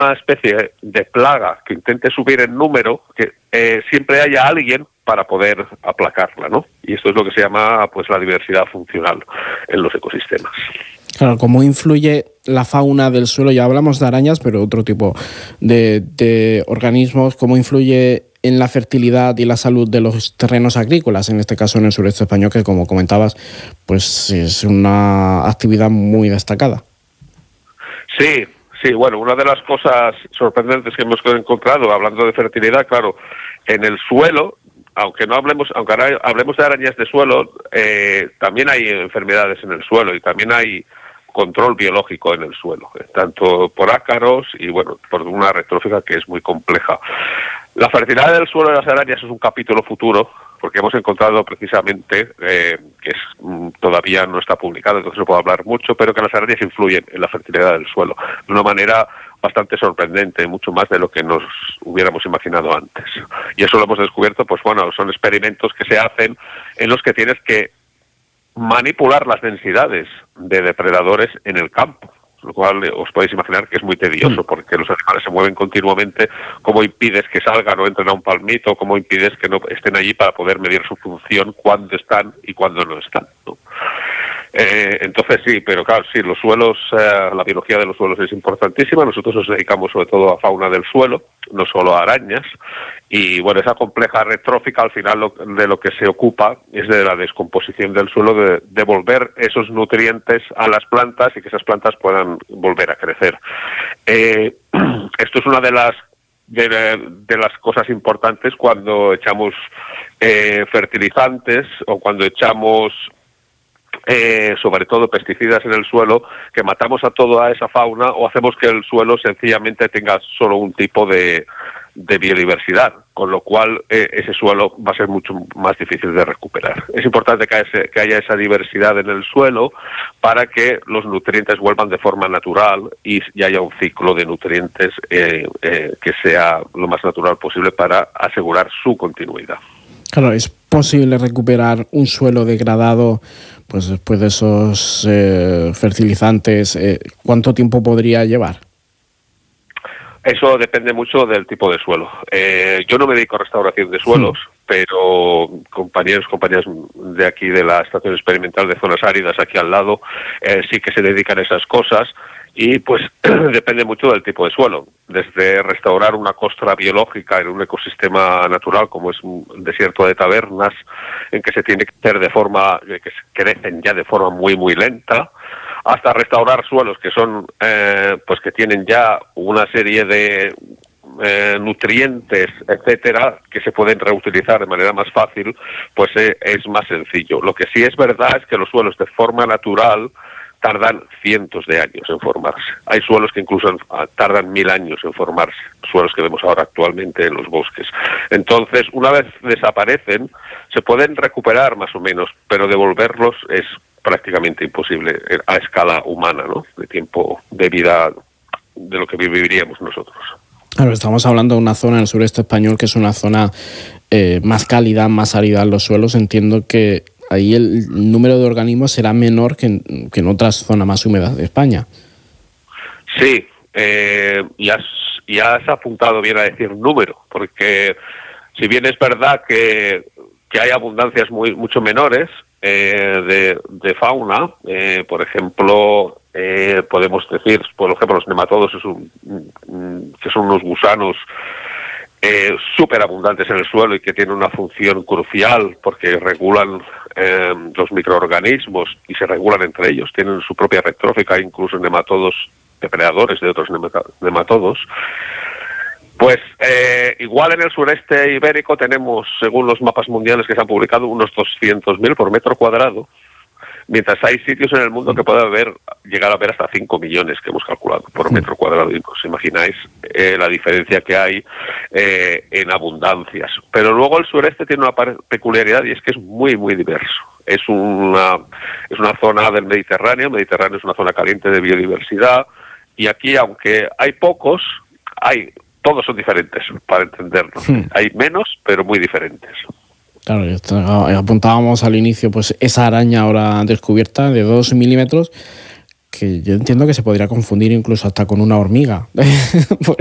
una especie de plaga que intente subir en número, que siempre haya alguien para poder aplacarla, ¿no? Y esto es lo que se llama pues la diversidad funcional en los ecosistemas. Claro, ¿cómo influye la fauna del suelo? Ya hablamos de arañas, pero otro tipo de organismos. ¿Cómo influye en la fertilidad y la salud de los terrenos agrícolas, en este caso en el sureste español, que como comentabas, pues es una actividad muy destacada? Sí, bueno, una de las cosas sorprendentes que hemos encontrado, hablando de fertilidad, claro, en el suelo, aunque hablemos de arañas de suelo, también hay enfermedades en el suelo y también hay control biológico en el suelo, tanto por ácaros y bueno, por una red trófica que es muy compleja. La fertilidad del suelo de las arañas es un capítulo futuro, porque hemos encontrado precisamente, que todavía no está publicado, entonces no puedo hablar mucho, pero que las arañas influyen en la fertilidad del suelo de una manera bastante sorprendente, mucho más de lo que nos hubiéramos imaginado antes. Y eso lo hemos descubierto, pues bueno, son experimentos que se hacen en los que tienes que manipular las densidades de depredadores en el campo, lo cual os podéis imaginar que es muy tedioso, porque los animales se mueven continuamente. ¿Cómo impides que salgan o entren a un palmito? ¿Cómo impides que no estén allí para poder medir su función, cuándo están y cuándo no están, ¿no? Entonces sí, pero claro, sí, los suelos, la biología de los suelos es importantísima. Nosotros nos dedicamos sobre todo a fauna del suelo, no solo a arañas, y bueno, esa compleja red trófica al final de lo que se ocupa es de la descomposición del suelo, de devolver esos nutrientes a las plantas y que esas plantas puedan volver a crecer. Esto es una de las cosas importantes cuando echamos fertilizantes o cuando echamos sobre todo pesticidas en el suelo, que matamos a toda esa fauna o hacemos que el suelo sencillamente tenga solo un tipo de biodiversidad, con lo cual ese suelo va a ser mucho más difícil de recuperar. Es importante que haya esa diversidad en el suelo para que los nutrientes vuelvan de forma natural y haya un ciclo de nutrientes que sea lo más natural posible para asegurar su continuidad. Claro, ¿es posible recuperar un suelo degradado pues después de esos fertilizantes? ¿Cuánto tiempo podría llevar? Eso depende mucho del tipo de suelo. Yo no me dedico a restauración de suelos, pero compañeras de aquí de la Estación Experimental de Zonas Áridas, aquí al lado, sí que se dedican a esas cosas. Y pues depende mucho del tipo de suelo, desde restaurar una costra biológica en un ecosistema natural como es un desierto de tabernas, en que se tiene que hacer que crecen ya de forma muy muy lenta, hasta restaurar suelos que son pues que tienen ya una serie de nutrientes, etcétera, que se pueden reutilizar de manera más fácil, pues es más sencillo. Lo que sí es verdad es que los suelos de forma natural tardan cientos de años en formarse. Hay suelos que incluso tardan 1000 años en formarse, suelos que vemos ahora actualmente en los bosques. Entonces, una vez desaparecen, se pueden recuperar más o menos, pero devolverlos es prácticamente imposible a escala humana, ¿no? De tiempo de vida de lo que viviríamos nosotros. Claro, estamos hablando de una zona en el sureste español que es una zona más cálida, más árida en los suelos. Entiendo que ahí el número de organismos será menor que en otras zonas más húmedas de España. Sí, y has apuntado bien a decir número, porque si bien es verdad que hay abundancias mucho menores de fauna, por ejemplo, podemos decir, por ejemplo, los nematodos que son unos gusanos súper abundantes en el suelo y que tienen una función crucial porque regulan los microorganismos y se regulan entre ellos, tienen su propia red trófica, incluso nematodos depredadores de otros nematodos. Pues igual en el sureste ibérico tenemos, según los mapas mundiales que se han publicado, unos 200.000 por metro cuadrado, mientras hay sitios en el mundo que puede llegar a haber hasta 5 millones que hemos calculado por metro cuadrado. Y os imagináis la diferencia que hay en abundancias. Pero luego el sureste tiene una peculiaridad y es que es muy, muy diverso. Es una zona del Mediterráneo. El Mediterráneo es una zona caliente de biodiversidad. Y aquí, aunque hay pocos, todos son diferentes, para entenderlo. Hay menos, pero muy diferentes. Claro, apuntábamos al inicio, pues esa araña ahora descubierta de 2 milímetros, que yo entiendo que se podría confundir incluso hasta con una hormiga.